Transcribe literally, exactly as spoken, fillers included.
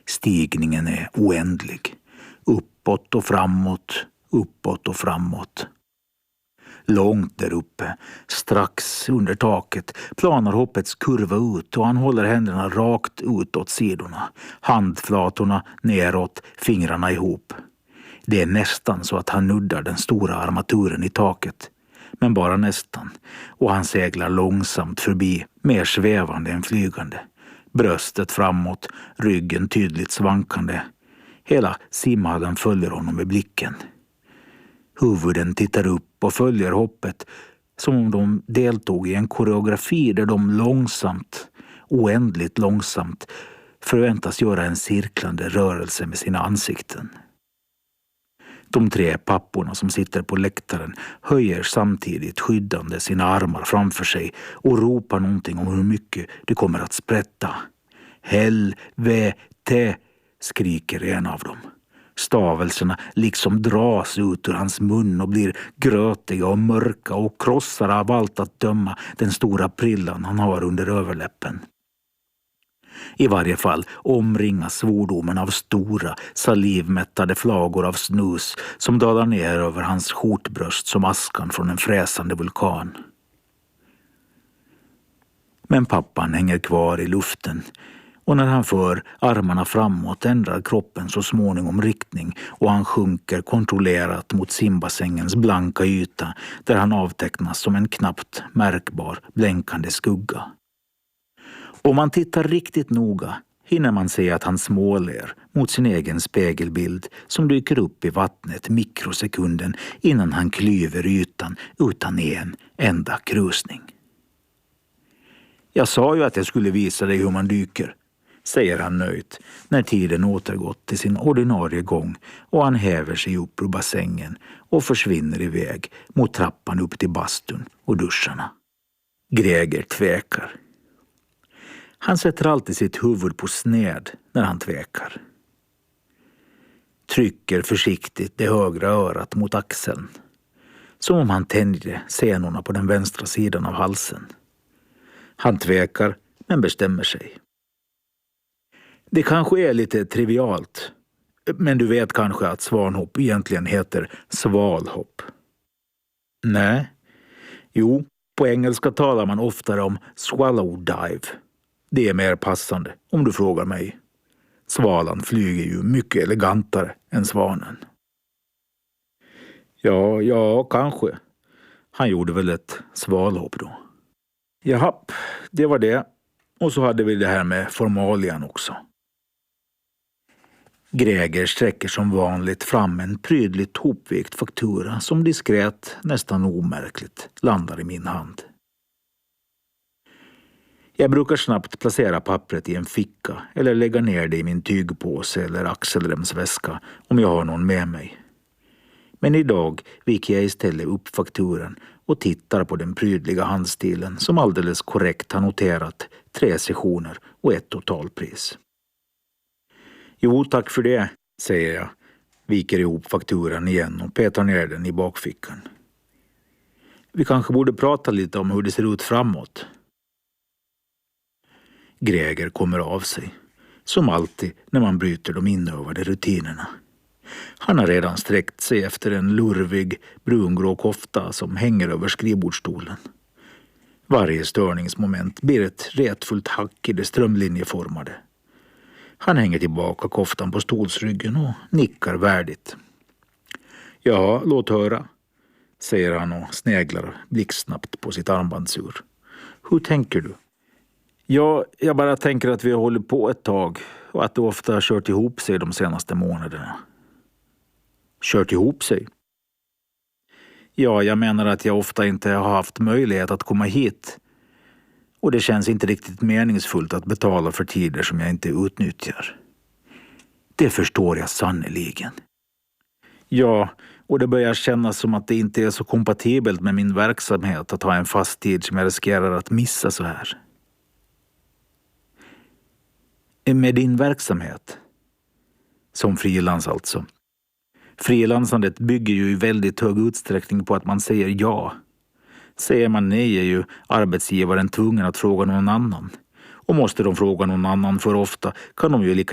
Stigningen är oändlig. Uppåt och framåt, uppåt och framåt. Långt där uppe, strax under taket, planar hoppets kurva ut och han håller händerna rakt ut åt sidorna. Handflatorna neråt, fingrarna ihop. Det är nästan så att han nuddar den stora armaturen i taket. Men bara nästan. Och han seglar långsamt förbi, mer svävande än flygande. Bröstet framåt, ryggen tydligt svankande. Hela simhallen följer honom med blicken. Huvuden tittar upp och följer hoppet som om de deltog i en koreografi där de långsamt, oändligt långsamt förväntas göra en cirklande rörelse med sina ansikten. De tre papporna som sitter på läktaren höjer samtidigt skyddande sina armar framför sig och ropar någonting om hur mycket det kommer att sprätta. Helvete, skriker en av dem. Stavelserna liksom dras ut ur hans mun och blir grötiga och mörka och krossar av allt att döma den stora prillan han har under överläppen. I varje fall omringas svordomen av stora, salivmättade flagor av snus som dalar ner över hans skjortbröst som askan från en fräsande vulkan. Men pappan hänger kvar i luften och när han för armarna framåt ändrar kroppen så småningom riktning och han sjunker kontrollerat mot simbasängens blanka yta där han avtecknas som en knappt märkbar blänkande skugga. Om man tittar riktigt noga hinner man se att han småler mot sin egen spegelbild som dyker upp i vattnet mikrosekunden innan han klyver ytan utan en enda krusning. Jag sa ju att jag skulle visa dig hur man dyker, säger han nöjt när tiden återgått till sin ordinarie gång och han häver sig upp ur bassängen och försvinner iväg mot trappan upp till bastun och duscharna. Greger tvekar. Han sätter alltid sitt huvud på sned när han tvekar. Trycker försiktigt det högra örat mot axeln. Som om han tänjde senorna på den vänstra sidan av halsen. Han tvekar men bestämmer sig. Det kanske är lite trivialt. Men du vet kanske att svanhopp egentligen heter svalhopp. Nej. Jo, på engelska talar man oftare om swallow dive. Det är mer passande, om du frågar mig. Svalan flyger ju mycket elegantare än svanen. Ja, ja, kanske. Han gjorde väl ett svalhopp då. Jaha, det var det. Och så hade vi det här med formalian också. Greger sträcker som vanligt fram en prydligt hopvikt faktura som diskret, nästan omärkligt, landar i min hand. Jag brukar snabbt placera pappret i en ficka eller lägga ner det i min tygpåse eller axelremsväska om jag har någon med mig. Men idag viker jag istället upp fakturen och tittar på den prydliga handstilen som alldeles korrekt har noterat tre sessioner och ett totalpris. Jo, tack för det, säger jag, viker ihop fakturan igen och petar ner den i bakfickan. Vi kanske borde prata lite om hur det ser ut framåt. Greger kommer av sig, som alltid när man bryter de inövade rutinerna. Han har redan sträckt sig efter en lurvig, brungrå kofta som hänger över skrivbordsstolen. Varje störningsmoment blir ett retfullt hack i det strömlinjeformade. Han hänger tillbaka koftan på stolsryggen och nickar värdigt. Ja, låt höra, säger han och sneglar blixtsnabbt på sitt armbandsur. Hur tänker du? Ja, jag bara tänker att vi har hållit på ett tag och att det ofta har kört ihop sig de senaste månaderna. Kört ihop sig? Ja, jag menar att jag ofta inte har haft möjlighet att komma hit. Och det känns inte riktigt meningsfullt att betala för tider som jag inte utnyttjar. Det förstår jag sannoliken. Ja, och det börjar kännas som att det inte är så kompatibelt med min verksamhet att ha en fast tid som jag riskerar att missa så här. Med din verksamhet? Som frilans alltså. Frilansandet bygger ju i väldigt hög utsträckning på att man säger ja. Säger man nej är ju arbetsgivaren tvungen att fråga någon annan. Och måste de fråga någon annan för ofta kan de ju lika